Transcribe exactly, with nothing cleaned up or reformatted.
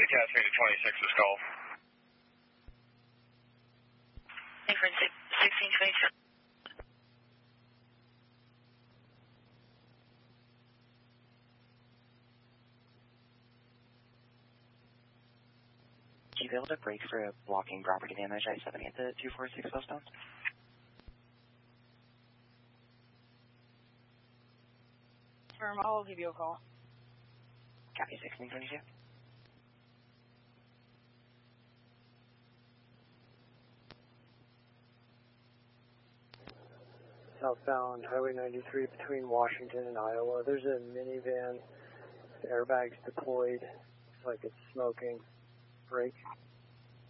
attach me to twenty-six's call. sixteen twenty-six. Can you be able to break for blocking property damage I seventy at the two four six westbound? Firm, I'll give you a call. Copy sixteen twenty-two. Southbound Highway ninety-three between Washington and Iowa. There's a minivan, the airbags deployed, looks like it's smoking. Brake.